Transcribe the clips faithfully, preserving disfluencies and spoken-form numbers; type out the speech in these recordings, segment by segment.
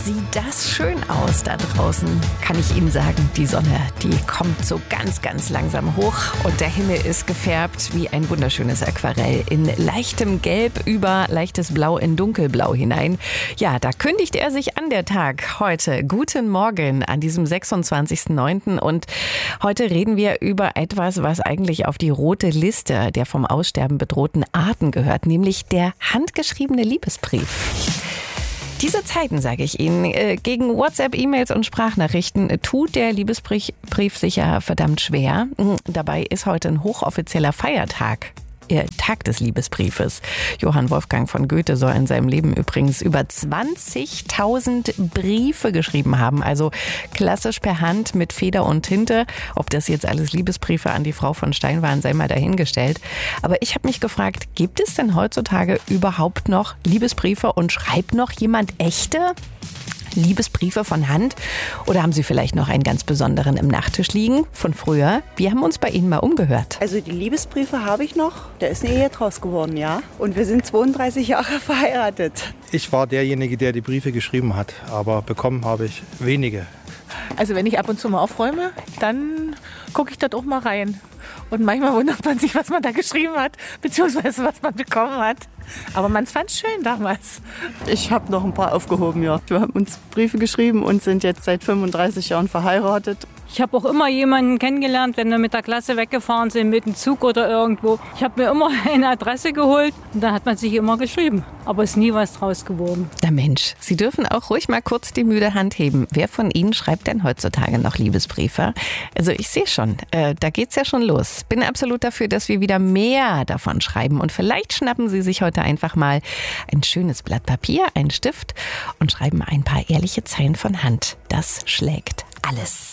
sieht das schön aus da draußen, kann ich Ihnen sagen. Die Sonne, die kommt so ganz, ganz langsam hoch und der Himmel ist gefärbt wie ein wunderschönes Aquarell in leichtem Gelb über leichtes Blau in Dunkelblau hinein. Ja, da kündigt er sich an, der Tag heute. Guten Morgen an diesem sechsundzwanzigsten neunten und heute reden wir über etwas, was eigentlich auf die rote Liste der vom Aussterben bedrohten Arten gehört, nämlich der handgeschriebene Liebesbrief. Diese Zeiten, sage ich Ihnen, gegen WhatsApp, E-Mails und Sprachnachrichten tut der Liebesbrief sicher verdammt schwer. Dabei ist heute ein hochoffizieller Feiertag. Tag des Liebesbriefes. Johann Wolfgang von Goethe soll in seinem Leben übrigens über zwanzigtausend Briefe geschrieben haben. Also klassisch per Hand mit Feder und Tinte. Ob das jetzt alles Liebesbriefe an die Frau von Stein waren, sei mal dahingestellt. Aber ich habe mich gefragt, gibt es denn heutzutage überhaupt noch Liebesbriefe und schreibt noch jemand echte Liebesbriefe von Hand? Oder haben Sie vielleicht noch einen ganz besonderen im Nachttisch liegen von früher? Wir haben uns bei Ihnen mal umgehört. Also die Liebesbriefe habe ich noch. Da ist eine Ehe draus geworden, ja. Und wir sind zweiunddreißig Jahre verheiratet. Ich war derjenige, der die Briefe geschrieben hat, aber bekommen habe ich wenige. Also wenn ich ab und zu mal aufräume, dann gucke ich dort auch mal rein. Und manchmal wundert man sich, was man da geschrieben hat, beziehungsweise was man bekommen hat. Aber man fand es schön damals. Ich habe noch ein paar aufgehoben, ja. Wir haben uns Briefe geschrieben und sind jetzt seit fünfunddreißig Jahren verheiratet. Ich habe auch immer jemanden kennengelernt, wenn wir mit der Klasse weggefahren sind, mit dem Zug oder irgendwo. Ich habe mir immer eine Adresse geholt und da hat man sich immer geschrieben. Aber es ist nie was draus geworden. Na Mensch, Sie dürfen auch ruhig mal kurz die müde Hand heben. Wer von Ihnen schreibt denn heutzutage noch Liebesbriefe? Also ich sehe schon, äh, da geht's ja schon los. Bin absolut dafür, dass wir wieder mehr davon schreiben. Und vielleicht schnappen Sie sich heute einfach mal ein schönes Blatt Papier, einen Stift und schreiben ein paar ehrliche Zeilen von Hand. Das schlägt alles.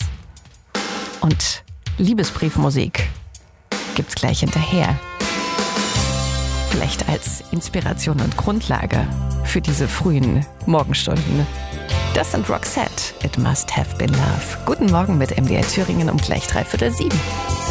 Und Liebesbriefmusik gibt's gleich hinterher. Vielleicht als Inspiration und Grundlage für diese frühen Morgenstunden. Das sind Roxette, It Must Have Been Love. Guten Morgen mit M D R Thüringen um gleich dreiviertel sieben.